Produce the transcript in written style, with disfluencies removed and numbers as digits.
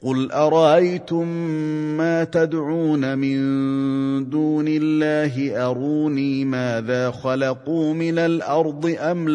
قل أرأيتم ما تدعون من دون الله أروني ماذا خلقوا من الأرض أم